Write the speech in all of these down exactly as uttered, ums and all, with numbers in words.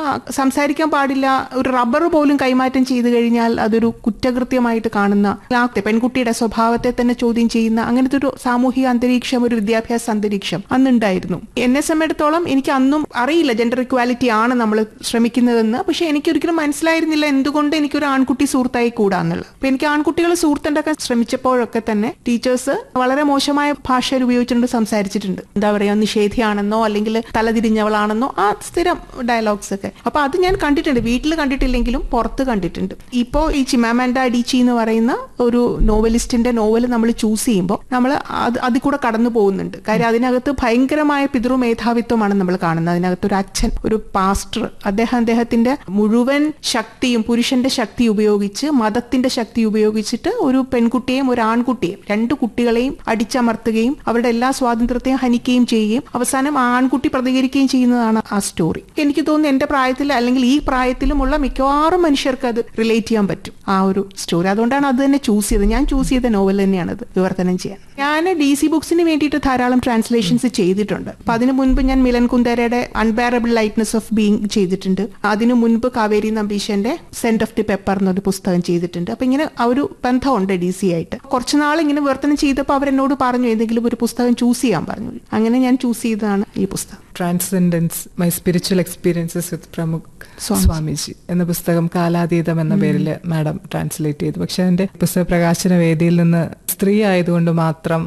സംസാരിക്കാൻ പാടില്ല, ഒരു റബ്ബർ പോലും കൈമാറ്റം ചെയ്തു കഴിഞ്ഞാൽ അതൊരു കുറ്റകൃത്യമായിട്ട് കാണുന്ന, ആ പെൺകുട്ടിയുടെ സ്വഭാവത്തെ തന്നെ ചോദ്യം ചെയ്യുന്ന അങ്ങനത്തെ ഒരു സാമൂഹിക അന്തരീക്ഷം, ഒരു വിദ്യാഭ്യാസ അന്തരീക്ഷം അന്നുണ്ടായിരുന്നു. എന്നെ സംബന്ധിച്ചിടത്തോളം എനിക്ക് അന്നും അറിയില്ല ജെൻഡർ ഇക്വാലിറ്റി ആണ് നമ്മൾ ശ്രമിക്കുന്നതെന്ന്. പക്ഷെ എനിക്കൊരിക്കലും മനസ്സിലായിരുന്നില്ല എന്തുകൊണ്ട് എനിക്കൊരു ആൺകുട്ടി സുഹൃത്തായി കൂടാന്നുള്ളത്. അപ്പൊ എനിക്ക് ആൺകുട്ടികൾ സുഹൃത്തുണ്ടാക്കാൻ ശ്രമിച്ചപ്പോഴൊക്കെ തന്നെ ടീച്ചേഴ്സ് വളരെ മോശമായ ഭാഷ ഉപയോഗിച്ചുകൊണ്ട് സംസാരിച്ചിട്ടുണ്ട്. എന്താ പറയാ, നിഷേധിയാണെന്നോ അല്ലെങ്കിൽ തലതിരിഞ്ഞവളാണെന്നോ ആ സ്ഥിരം ഡയലോഗ്സ് ഒക്കെ. അപ്പൊ അത് ഞാൻ കണ്ടിട്ടുണ്ട്, വീട്ടിൽ കണ്ടിട്ടില്ലെങ്കിലും പുറത്ത് കണ്ടിട്ടുണ്ട്. ഇപ്പോ ഈ ചിമാമാൻഡ അഡീച്ചി എന്ന് പറയുന്ന ഒരു നോവലിസ്റ്റിന്റെ നോവൽ നമ്മൾ ചൂസ് ചെയ്യുമ്പോൾ നമ്മൾ അത് അതിൽ കൂടെ കടന്നു പോകുന്നുണ്ട്. കാര്യം അതിനകത്ത് ഭയങ്കരമായ പിതൃമേധാവിത്വമാണ് നമ്മൾ കാണുന്നത്. അതിനകത്ത് ഒരു അച്ഛൻ, ഒരു പാസ്റ്റർ, അദ്ദേഹം അദ്ദേഹത്തിന്റെ മുഴുവൻ ശക്തിയും പുരുഷന്റെ ശക്തി ഉപയോഗിച്ച്, മതത്തിന്റെ ശക്തി ഉപയോഗിച്ചിട്ട് ഒരു പെൺകുട്ടിയെയും ഒരു ആൺകുട്ടിയെയും രണ്ടു കുട്ടികളെയും അടിച്ചമർത്തുകയും അവരുടെ എല്ലാ സ്വാതന്ത്ര്യത്തെയും ഹനിക്കുകയും ചെയ്യുകയും അവസാനം ആ ആൺകുട്ടി പ്രതികരിക്കുകയും ചെയ്യുന്നതാണ് ആ സ്റ്റോറി. എനിക്ക് തോന്നുന്നു എന്റെ പ്രായത്തിൽ അല്ലെങ്കിൽ ഈ പ്രായത്തിലുമുള്ള മിക്കവാറും മനുഷ്യർക്ക് അത് റിലേറ്റ് ചെയ്യാൻ പറ്റും ആ ഒരു സ്റ്റോറി. അതുകൊണ്ടാണ് അത് തന്നെ ചൂസ് ചെയ്തത്. ഞാൻ ചൂസ് ചെയ്ത നോവൽ തന്നെയാണ് അത് വിവർത്തനം ചെയ്യാൻ. ഞാൻ ഡി സി ബുക്സിന് വേണ്ടിയിട്ട് ധാരാളം ട്രാൻസ്ലേഷൻസ് ചെയ്തിട്ടുണ്ട്. അപ്പൊ അതിനു മുൻപ് ഞാൻ Milan കുന്ദേരയുടെ unbearable lightness of being ചെയ്തിട്ടുണ്ട്. അതിനു മുൻപ് Kaveri നമ്പീശന്റെ send off the pepper എന്നൊരു പുസ്തകം ചെയ്തിട്ടുണ്ട്. അപ്പൊ ഇങ്ങനെ ആ ഒരു ബന്ധമുണ്ട് ഡി സി ആയിട്ട്. കുറച്ചുനാൾ ഇങ്ങനെ വിവർത്തനം ചെയ്തപ്പോൾ അവരെന്നോട് പറഞ്ഞു ഏതെങ്കിലും ഒരു പുസ്തകം ചൂസ് ചെയ്യാൻ പറഞ്ഞു. അങ്ങനെ ഞാൻ ചൂസ് ചെയ്തതാണ് ഈ പുസ്തകം. ട്രാൻസെൻഡൻസ് മൈ സ്പിരിച്വൽ എക്സ്പീരിയൻസസ് വിത്ത് പ്രമുഖ് സ്വാമിജി എന്ന പുസ്തകം കാലാതീതം എന്ന പേരിൽ മാഡം ട്രാൻസ്ലേറ്റ് ചെയ്തു. പക്ഷെ അതിന്റെ പുസ്തക പ്രകാശന വേദിയിൽ നിന്ന് സ്ത്രീ ആയതുകൊണ്ട് മാത്രം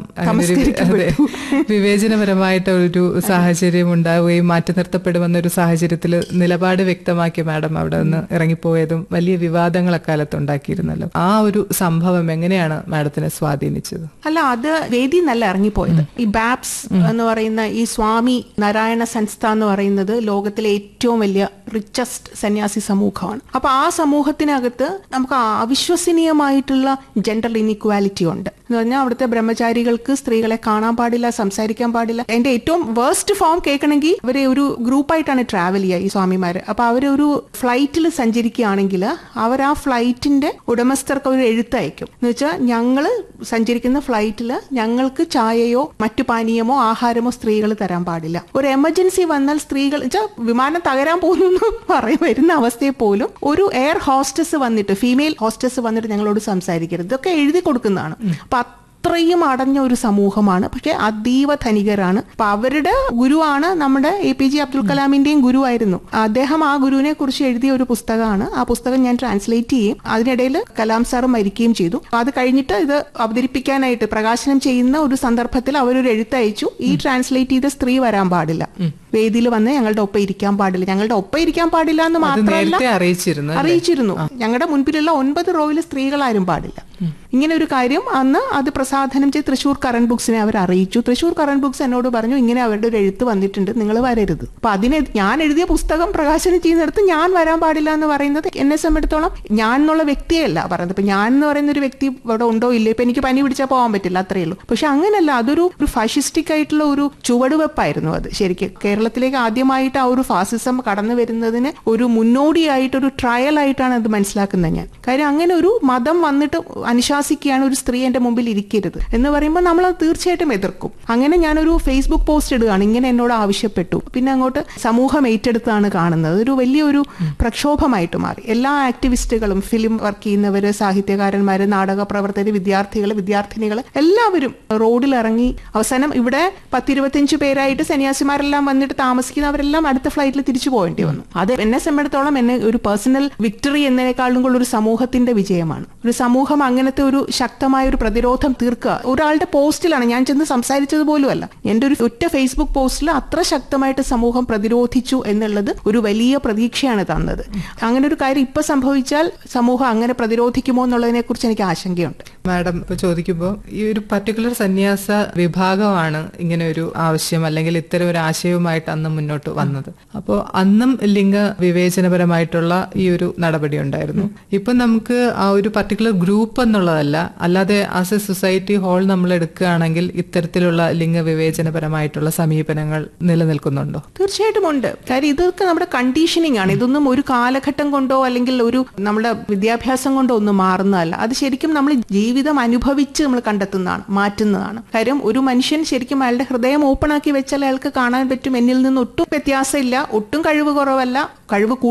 വിവേചനപരമായിട്ട് ഒരു സാഹചര്യം ഉണ്ടാവുകയും മാറ്റി നിർത്തപ്പെടുമെന്നൊരു സാഹചര്യത്തിൽ നിലപാട് വ്യക്തമാക്കി മാഡം അവിടെ നിന്ന് ഇറങ്ങിപ്പോയതും വലിയ വിവാദങ്ങൾ അക്കാലത്ത് ഉണ്ടാക്കിയിരുന്നല്ലോ. ആ ഒരു സംഭവം എങ്ങനെയാണ് മാഡത്തിനെ സ്വാധീനിച്ചത്? അല്ല, അത് വേദി നല്ല ഇറങ്ങിപ്പോയത്. ഈ ബാപ്സ് എന്ന് പറയുന്ന ഈ സ്വാമി നാരായണ സംസ്ഥ എന്ന് പറയുന്നത് ലോകത്തിലെ ഏറ്റവും വലിയ റിച്ചസ്റ്റ് സന്യാസി സമൂഹമാണ്. അപ്പൊ ആ സമൂഹത്തിനകത്ത് നമുക്ക് അവിശ്വസനീയമായിട്ടുള്ള ജെൻഡർ ഇൻഇക്വാലിറ്റി ഉണ്ട് എന്ന് പറഞ്ഞാൽ അവിടുത്തെ ബ്രഹ്മചാരികൾക്ക് സ്ത്രീകളെ കാണാൻ പാടില്ല, സംസാരിക്കാൻ പാടില്ല. എന്റെ ഏറ്റവും വേർസ്റ്റ് ഫോം കേൾക്കണമെങ്കിൽ അവരെ ഒരു ഗ്രൂപ്പായിട്ടാണ് ട്രാവൽ ചെയ്യുക ഈ സ്വാമിമാര്. അപ്പൊ അവരൊരു ഫ്ലൈറ്റിൽ സഞ്ചരിക്കുകയാണെങ്കിൽ അവർ ആ ഫ്ലൈറ്റിന്റെ ഉടമസ്ഥർക്ക് ഒരു എഴുത്തയക്കും. എന്ന് വെച്ചാൽ ഞങ്ങള് സഞ്ചരിക്കുന്ന ഫ്ലൈറ്റിൽ ഞങ്ങൾക്ക് ചായയോ മറ്റു പാനീയമോ ആഹാരമോ സ്ത്രീകൾ തരാൻ പാടില്ല. ഒരു എമർജൻസി വന്നാൽ സ്ത്രീകൾ വിമാനം തകരാൻ പോകുന്നു പറയും വരുന്ന അവസ്ഥയെ പോലും ഒരു എയർ ഹോസ്റ്റസ് വന്നിട്ട്, ഫീമെയിൽ ഹോസ്റ്റസ് വന്നിട്ട് ഞങ്ങളോട് സംസാരിക്കരുത്. ഇതൊക്കെ എഴുതി കൊടുക്കുന്നതാണ്. അപ്പൊ അത്രയും അടഞ്ഞ ഒരു സമൂഹമാണ്. പക്ഷെ അതീവ ധനികരാണ്. അപ്പൊ അവരുടെ ഗുരുവാണ് നമ്മുടെ എ പി ജെ അബ്ദുൽ കലാമിന്റെയും ഗുരുവായിരുന്നു. അദ്ദേഹം ആ ഗുരുവിനെ കുറിച്ച് എഴുതിയ ഒരു പുസ്തകമാണ്. ആ പുസ്തകം ഞാൻ ട്രാൻസ്ലേറ്റ് ചെയ്യും. അതിനിടയിൽ കലാം സാർ മരിക്കുകയും ചെയ്തു. അത് കഴിഞ്ഞിട്ട് ഇത് അവതരിപ്പിക്കാനായിട്ട് പ്രകാശനം ചെയ്യുന്ന ഒരു സന്ദർഭത്തിൽ അവരൊരു എഴുത്തയച്ചു, ഈ ട്രാൻസ്ലേറ്റ് ചെയ്ത സ്ത്രീ വരാൻ പാടില്ല, വേദിയിൽ വന്ന് ഞങ്ങളുടെ ഒപ്പം ഇരിക്കാൻ പാടില്ല. ഞങ്ങളുടെ ഒപ്പം ഇരിക്കാൻ പാടില്ല എന്ന് മാത്രമല്ല അറിയിച്ചിരുന്നു, ഞങ്ങളുടെ മുൻപിലുള്ള ഒൻപത് റോയിൽ സ്ത്രീകളാരും പാടില്ല. ഇങ്ങനെ ഒരു കാര്യം അന്ന് അത് പ്രസാധനം ചെയ്ത് തൃശൂർ കറന്റ് ബുക്സിനെ അവർ അറിയിച്ചു. തൃശൂർ കറന്റ് ബുക്സ് എന്നോട് പറഞ്ഞു ഇങ്ങനെ അവരുടെ ഒരു എഴുത്ത് വന്നിട്ടുണ്ട്, നിങ്ങൾ വരരുത്. അപ്പൊ അതിനെ ഞാൻ എഴുതിയ പുസ്തകം പ്രകാശനം ചെയ്യുന്നിടത്ത് ഞാൻ വരാൻ പാടില്ല എന്ന് പറയുന്നത് എന്നെ സംബന്ധിച്ചിടത്തോളം ഞാൻ എന്നുള്ള വ്യക്തിയല്ല പറയുന്നത്. ഇപ്പൊ ഞാൻ എന്ന് പറയുന്ന ഒരു വ്യക്തി ഇവിടെ ഉണ്ടോ ഇല്ലേ, ഇപ്പൊ എനിക്ക് പനി പിടിച്ചാൽ പോകാൻ പറ്റില്ല, അത്രയേ ഉള്ളൂ. പക്ഷെ അങ്ങനെയല്ല, അതൊരു ഒരു ഫാഷിസ്റ്റിക് ആയിട്ടുള്ള ഒരു ചുവടുവെപ്പായിരുന്നു അത്. ശരിക്കും കേരളത്തിലേക്ക് ആദ്യമായിട്ട് ആ ഒരു ഫാസിസം കടന്നു വരുന്നതിന് ഒരു മുന്നോടിയായിട്ടൊരു ട്രയൽ ആയിട്ടാണ് അത് മനസ്സിലാക്കുന്നത് ഞാൻ. കാര്യം അങ്ങനെ ഒരു മതം വന്നിട്ട് അനുശാസിക്കുകയാണ് ഒരു സ്ത്രീ എന്റെ മുമ്പിൽ ഇരിക്കരുത് എന്ന് പറയുമ്പോൾ നമ്മൾ അത് തീർച്ചയായിട്ടും എതിർക്കും. അങ്ങനെ ഞാനൊരു ഫേസ്ബുക്ക് പോസ്റ്റ് ഇടുകയാണ്, ഇങ്ങനെ എന്നോട് ആവശ്യപ്പെട്ടു. പിന്നെ അങ്ങോട്ട് സമൂഹം ഏറ്റെടുത്താണ് കാണുന്നത്. ഒരു വലിയൊരു പ്രക്ഷോഭമായിട്ട് മാറി. എല്ലാ ആക്ടിവിസ്റ്റുകളും, ഫിലിം വർക്ക് ചെയ്യുന്നവര്, സാഹിത്യകാരന്മാര്, നാടക പ്രവർത്തകര്, വിദ്യാർത്ഥികള്, വിദ്യാർത്ഥിനികള് എല്ലാവരും റോഡിലിറങ്ങി. അവസാനം ഇവിടെ പത്തിരുപത്തിയഞ്ച് പേരായിട്ട് സന്യാസിമാരെല്ലാം വന്നിട്ട് താമസിക്കുന്നവരെല്ലാം അടുത്ത ഫ്ലൈറ്റിൽ തിരിച്ചു പോകേണ്ടി വന്നു. അത് എന്നെ സംബന്ധിച്ചിടത്തോളം എന്നെ ഒരു പേഴ്സണൽ വിക്ടറി എന്നതിനേക്കാളും കൂടുതൽ ഒരു സമൂഹത്തിന്റെ വിജയമാണ്. ഒരു സമൂഹം അങ്ങനത്തെ ഒരു ശക്തമായ ഒരു പ്രതിരോധം തീർക്കുക. ഒരാളുടെ പോസ്റ്റിലാണ് ഞാൻ ചെന്ന് സംസാരിച്ചത് പോലുമല്ല, എന്റെ ഒരു ഒറ്റ ഫേസ്ബുക്ക് പോസ്റ്റിൽ അത്ര ശക്തമായിട്ട് സമൂഹം പ്രതിരോധിച്ചു എന്നുള്ളത് ഒരു വലിയ പ്രതീക്ഷയാണ് തന്നത്. അങ്ങനെ ഒരു കാര്യം ഇപ്പൊ സംഭവിച്ചാൽ സമൂഹം അങ്ങനെ പ്രതിരോധിക്കുമോ എന്നുള്ളതിനെ കുറിച്ച് എനിക്ക് ആശങ്കയുണ്ട്. മാഡം ഇപ്പൊ ചോദിക്കുമ്പോൾ ഈ ഒരു പർട്ടിക്കുലർ സന്യാസ വിഭാഗമാണ് ഇങ്ങനെ ഒരു ആവശ്യം അല്ലെങ്കിൽ ഇത്തരം ഒരു ആശയവുമായിട്ട് അന്ന് മുന്നോട്ട് വന്നത്. അപ്പോൾ അന്നും ലിംഗ വിവേചനപരമായിട്ടുള്ള ഈ ഒരു നടപടി ഉണ്ടായിരുന്നു. ഇപ്പൊ നമുക്ക് ആ ഒരു പർട്ടിക്കുലർ ഗ്രൂപ്പ് എന്നുള്ളതല്ല, അല്ലാതെ ആസ് എ സൊസൈറ്റി ഹോൾ നമ്മൾ എടുക്കുകയാണെങ്കിൽ ഇത്തരത്തിലുള്ള ലിംഗവിവേചനപരമായിട്ടുള്ള സമീപനങ്ങൾ നിലനിൽക്കുന്നുണ്ടോ? തീർച്ചയായിട്ടും ഉണ്ട്. കാര്യം ഇതൊക്കെ നമ്മുടെ കണ്ടീഷനിങ് ആണ്. ഇതൊന്നും ഒരു കാലഘട്ടം കൊണ്ടോ അല്ലെങ്കിൽ ഒരു നമ്മുടെ വിദ്യാഭ്യാസം കൊണ്ടോ ഒന്നും മാറുന്നതല്ല. അത് ശരിക്കും നമ്മൾ ജീവിതം അനുഭവിച്ച് നമ്മൾ കണ്ടെത്തുന്നതാണ്, മാറ്റുന്നതാണ്. കാര്യം ഒരു മനുഷ്യൻ ശരിക്കും അയാളുടെ ഹൃദയം ഓപ്പൺ ആക്കി വെച്ചാൽ അയാൾക്ക് കാണാൻ പറ്റും എന്നിൽ നിന്ന് ഒട്ടും വ്യത്യാസമില്ല, ഒട്ടും കഴിവ് കുറവല്ല, കഴിവ്